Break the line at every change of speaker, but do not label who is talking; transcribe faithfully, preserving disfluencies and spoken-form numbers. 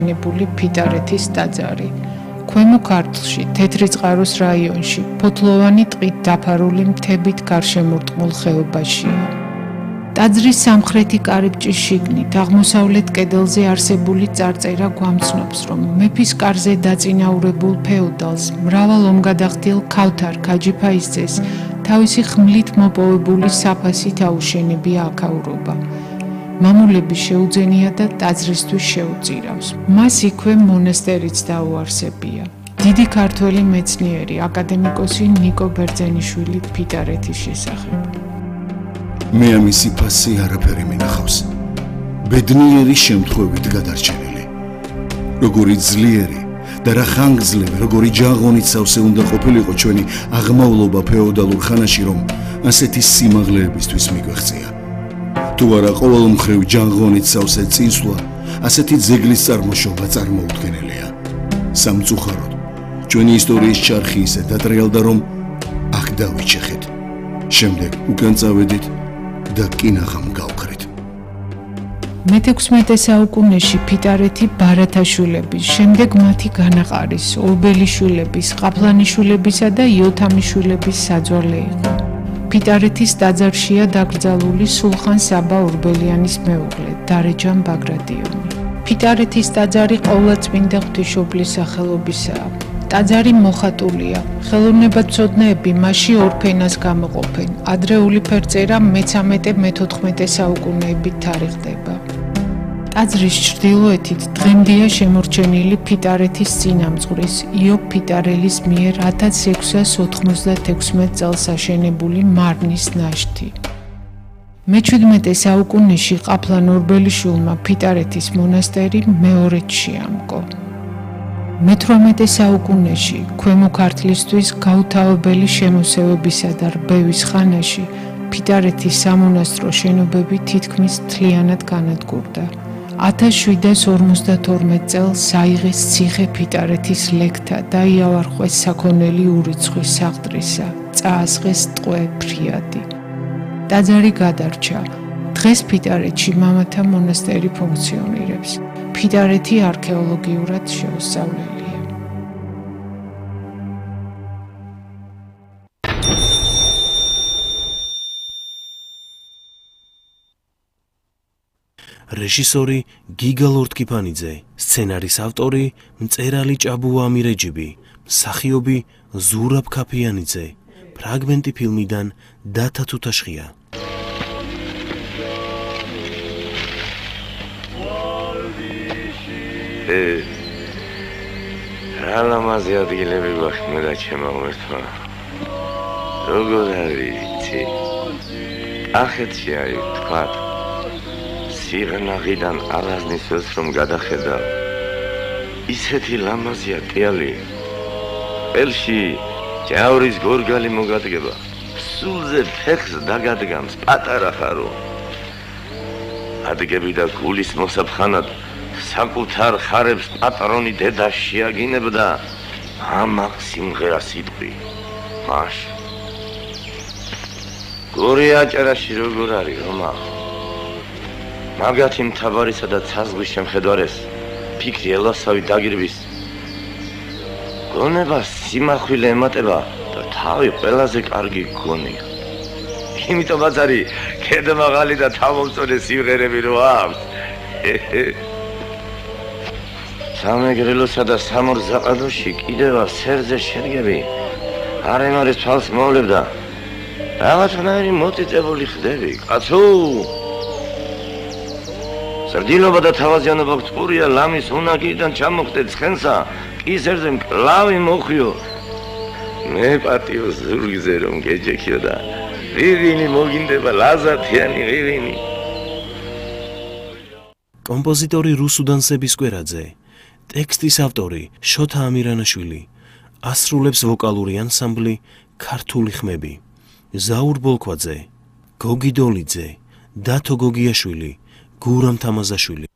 ნებული ფიტარეთის ტაძარი. ქვემო ქართლში, თეთრი წყაროს რაიონში, ფოთლოვანი ტყით დაფარული მთებით გარშემორტყმულ ხეობაშია. ტაძრის სამხრეთი კარიბჭის შიგნით, აღმოსავლეთ კედელზე არსებული წარწერა გვამცნობს, რომ მეფის კარზე დაწინაურებულ ფეოდალს, მრავალ ომგადახდილ ქავთარ ქაჯიფაისძეს თავისი ხმლით მოპოვებული საფასით აუშენებია აქაურობა. მამულები შეუძენია და ტაძრისთვის შეუწირავს. მას იქვე მონასტერიც დაუარსებია. დიდი ქართველი მეცნიერი აკადემიკოსი ნიკო ბერძენიშვილი ფიტარეთის შესახებ.
მე ამისი ფასი არაფერი მინახავს. ბედნიერი შემთხვევით გადარჩენილი. როგორი ძლიერი და რა ხანგრძლივი, როგორი ჯაღონით სავსე უნდა ყოფილიყო ჩვენი აღმავლობა ფეოდალურ ხანაში, რომ ასეთი სიმაღლეებისთვის მიგვეღწია. თუ არა ყოველმხრივ ჯაღონით სავსე წინსვლა, ასეთი ძეგლის წარმოშობა წარმოუდგენელია. სამწუხაროდ, ჩვენი ისტორიის ჩარხი ისე დატრიალდა, რომ აქ დავიჩეხეთ. შემდეგ უკან წავედით და კინაღამ გავკრით.
მეთექვსმეტე საუკუნეში ფიტარეთი ბარათაშვილების, შემდეგ მათი განაყარის, ორბელიშვილების, ყაფლანიშვილებისა და იოთამიშვილების საძვალე იყო. ფიტარეთის ტაძარშია დაკრძალული სულხან საბა ორბელიანის მეუღლე, დარეჯან ბაგრატიონი. ფიტარეთის ტაძარი ყოვლადწმინდა ღვთისმშობლის სახელობისაა. ტაძარი მოხატულია. ხელოვნებაცოდნეები მასში ორ ფენას გამოყოფენ. ადრეული ფერწერა მეთორმეტე მეთოთხმეტე საუკუნეებით თარიღდება. ტაძრის ჩრდილოეთით დღემდეა შემორჩენილი ფიტარეთის წინამძღვრის იობ ფიტარელის მიერ ათას ექვსას ოთხმოცდათექვსმეტ წელს აშენებული მარნის ნაშთი. მეჩვიდმეტე საუკუნეში ყაფლან ორბელიშვილმა ფიტარეთის მონასტერი მეორედ შეამკო. მეთვრამეტე საუკუნეში ქვემო ქართლისთვის გაუთავებელი შემოსევებისა და რბევის ხანაში ფიტარეთის სამონასტრო შენობები თითქმის მთლიანად განადგურდა. ათას შვიდას ორმოცდათორმეტ წელს საიღეს ციხე ფიტარეთის ლეკთა და იავარყვეს საქონელი ურიცხვი საღდრისა, წაასხეს ტყვე ფრიადი. ტაძარი გადარჩა. დღეს ფიტარეთში მამათა მონასტერი ფუნქციონირებს. ფიტარეთი არქეოლოგიურად შეუსწავლელია.
რეჟისორი გიგა ლორთქიფანიძე, სცენარის ავტორი მწერალი ჭაბუა ამირეჯიბი, მსახიობი ზურაბ ქაფიანიძე, ფრაგმენტი ფილმიდან დათა თუთაშხია.
რა ლამაზი ადგილები გვაქვს მე და ჩემო ღმერთმა. როგორ არის იცი? კახეთში არის თქვათ. სიღნაღიდან ალაზნის ველს რომ გადახედა, ისეთი ლამაზია ტიალი. ველში ჯავრის გორგალი მოგადგება, სულზე ფეხს დაგადგამს პატარა ხარო. ადგები და გულის მოსაფხანად საკუთარ ხარებს პატრონი დედა შეაგინებდა, ამაყ სიმღერა სიტყვი. მაშ გორი აჭარაში როგორ არის რომა? მაგათი მთავარისა და ცაზღვის შემხედვარეს ფიქრი ელასავი დაგირვის. გონება სიმახვილე ემატება და თავი ყველაზე კარგი გონია. იმიტომაც არის ქედმაღალი და თავმომწონე სიმღერები რო აქვს. სამეგრელოსა და სამორზაყადოში კიდევა სერზე შერგები არ ემარის თვალს მოვლებ და რაღაცნაირი მოწიწებული ხდები, კაცო! სრდილობა და თავაზიანობა გწყურია ლამის უნაგიდან ჩამოხდე ცხენსა, კისერზე მკლავი მოხვიო. მე პატიო ზურგზე რომ გეჯექიო და ვიღინი მოგინდება ლაზათიანი ვიღინი.
კომპოზიტორი რუსუდან სებისკვერაძე, ტექსტის ავტორი შოთა ამირანაშვილი, ასრულებს ვოკალური ანსამბლი ქართული ხმები, ზაურ ბოლქვაძე, გოგი დოლიძე, დათო გოგიაშვილი, გურამ თამაზაშვილი.